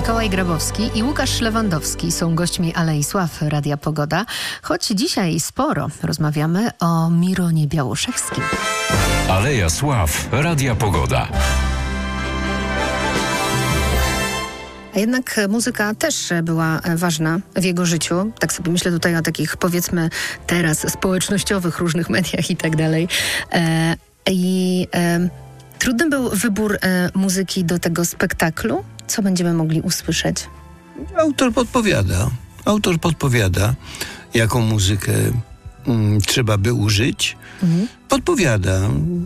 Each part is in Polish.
Mikołaj Grabowski i Łukasz Szlewandowski są gośćmi Alei Sław Radia Pogoda, choć dzisiaj sporo rozmawiamy o Mironie Białoszewskim. Aleja Sław Radia Pogoda. A jednak muzyka też była ważna w jego życiu. Tak sobie myślę tutaj o takich, powiedzmy, teraz społecznościowych różnych mediach i tak dalej. Trudny był wybór muzyki do tego spektaklu. Co będziemy mogli usłyszeć? Autor podpowiada, jaką muzykę trzeba by użyć. Podpowiada.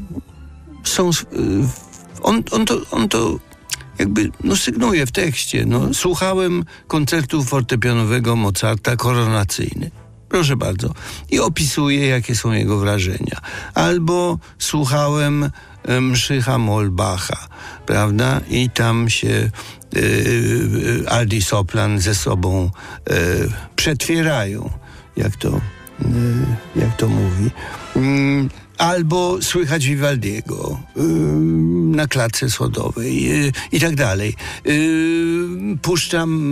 On to jakby sygnuje w tekście. Słuchałem koncertu fortepianowego Mozarta, koronacyjny. Proszę bardzo. I opisuje, jakie są jego wrażenia. Albo słuchałem mszy Moll Bacha, prawda? I tam się alt i sopran ze sobą przetwierają, jak to mówi. Albo słychać Vivaldiego na klatce schodowej i tak dalej. Puszczam,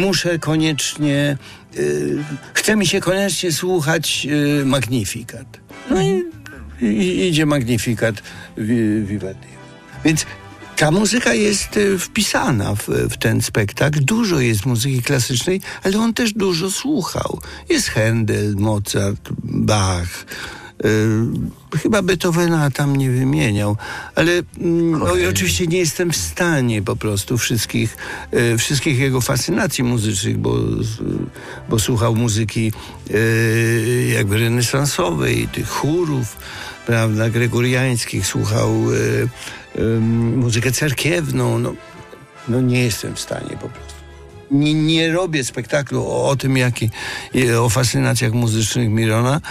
chce mi się koniecznie słuchać Magnificat. No i idzie Magnificat Vivaldiego. Więc ta muzyka jest wpisana w ten spektakl. Dużo jest muzyki klasycznej, ale on też dużo słuchał. Jest Händel, Mozart, Bach. Chyba Beethovena tam nie wymieniał, ale i oczywiście nie jestem w stanie po prostu wszystkich jego fascynacji muzycznych, bo słuchał muzyki jakby renesansowej, tych chórów, prawda, gregoriańskich, słuchał muzykę cerkiewną. Nie jestem w stanie po prostu. Nie robię spektaklu o tym, o fascynacjach muzycznych Mirona,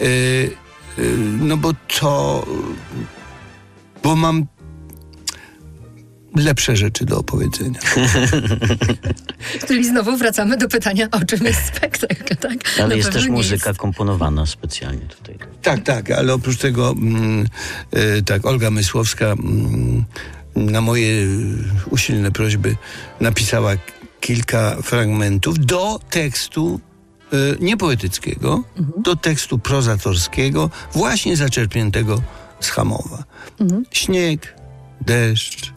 bo mam lepsze rzeczy do opowiedzenia. Czyli znowu wracamy do pytania, o czym jest spektakl, tak? Ale jest też muzyka komponowana specjalnie tutaj. Tak, ale oprócz tego Olga Mysłowska na moje usilne prośby napisała kilka fragmentów do tekstu niepoetyckiego, do tekstu prozatorskiego, właśnie zaczerpniętego z Hamowa. Śnieg, deszcz,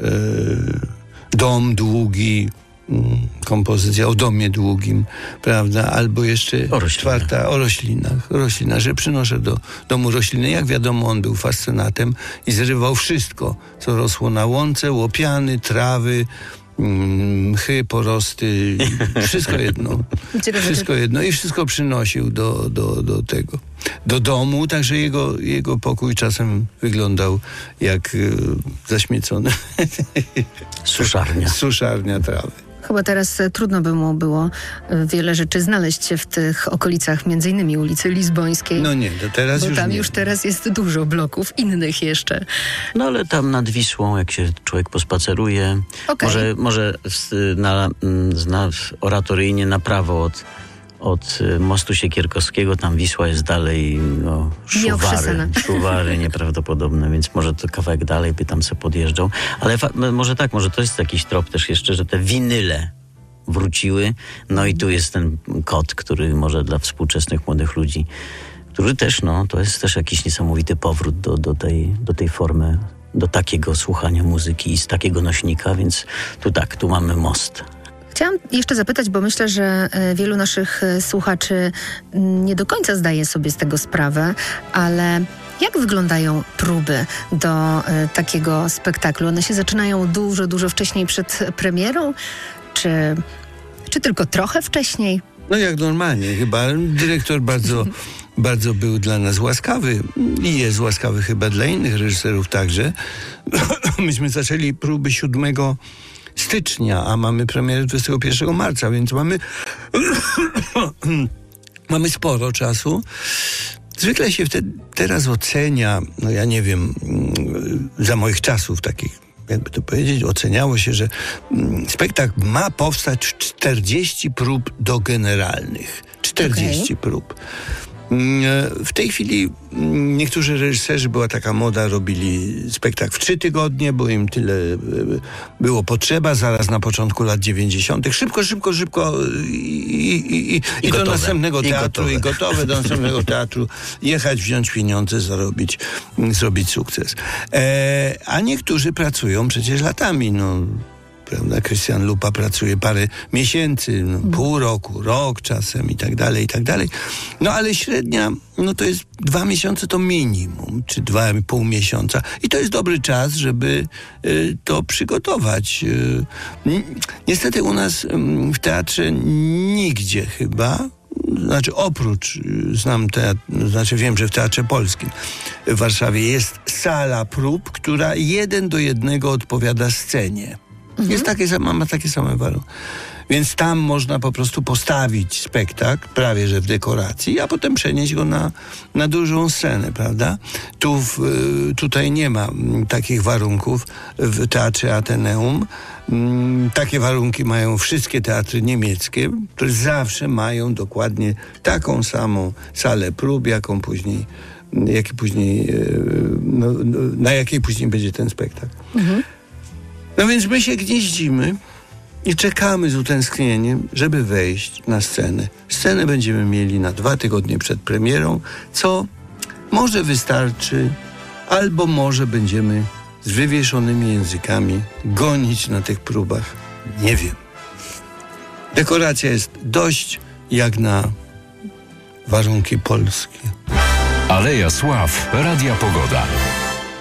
dom długi, kompozycja o domie długim, prawda? Albo jeszcze czwarta o roślinach, że przynoszę do domu rośliny. Jak wiadomo, on był fascynatem i zrywał wszystko, co rosło na łące, łopiany, trawy, mchy, porosty, wszystko jedno. I wszystko przynosił do domu, także jego pokój czasem wyglądał jak zaśmiecony suszarnia trawy. Chyba teraz trudno by mu było wiele rzeczy znaleźć w tych okolicach, między innymi ulicy Lizbońskiej. To teraz bo już tam nie. już teraz jest dużo bloków, innych jeszcze. Ale tam nad Wisłą, jak się człowiek pospaceruje, może oratoryjnie na prawo od mostu Siekierkowskiego, tam Wisła jest dalej, szuwary nieprawdopodobne, więc może to kawałek dalej by tam sobie podjeżdżał. Ale może to jest jakiś trop też jeszcze, że te winyle wróciły. I tu jest ten kod, który może dla współczesnych młodych ludzi, który też, to jest też jakiś niesamowity powrót do tej formy, do takiego słuchania muzyki i z takiego nośnika, więc tu mamy most. Chciałam jeszcze zapytać, bo myślę, że wielu naszych słuchaczy nie do końca zdaje sobie z tego sprawę, ale jak wyglądają próby do takiego spektaklu? One się zaczynają dużo, dużo wcześniej przed premierą? Czy tylko trochę wcześniej? Jak normalnie. Chyba dyrektor bardzo był dla nas łaskawy i jest łaskawy chyba dla innych reżyserów także. Myśmy zaczęli próby 7 stycznia, a mamy premierę 21 marca, więc mamy sporo czasu. Zwykle się teraz ocenia, ja nie wiem, za moich czasów takich, jakby to powiedzieć, oceniało się, że spektakl ma powstać 40 prób do generalnych. 40 prób. W tej chwili niektórzy reżyserzy, była taka moda, robili spektakl w 3 tygodnie, bo im tyle było potrzeba, zaraz na początku lat 90. Szybko i do następnego teatru, i gotowe do następnego teatru, jechać, wziąć pieniądze, zrobić sukces. A niektórzy pracują przecież latami, prawda? Krystian Lupa pracuje parę miesięcy, pół roku, rok czasem i tak dalej. Ale średnia, to jest 2 miesiące to minimum, czy 2,5 miesiąca. I to jest dobry czas, żeby to przygotować. Niestety u nas w teatrze nigdzie chyba, oprócz, wiem, że w Teatrze Polskim w Warszawie jest sala prób, która 1 do 1 odpowiada scenie. Ma takie same warunki. Więc tam można po prostu postawić spektakl, prawie że w dekoracji, a potem przenieść go na dużą scenę, prawda? Tutaj nie ma takich warunków w Teatrze Ateneum. Takie warunki mają wszystkie teatry niemieckie, które zawsze mają dokładnie taką samą salę prób, na jakiej później będzie ten spektakl. Więc my się gnieździmy i czekamy z utęsknieniem, żeby wejść na scenę. Scenę będziemy mieli na 2 tygodnie przed premierą, co może wystarczy, albo może będziemy z wywieszonymi językami gonić na tych próbach. Nie wiem. Dekoracja jest dość jak na warunki polskie. Aleja Sław, Radia Pogoda.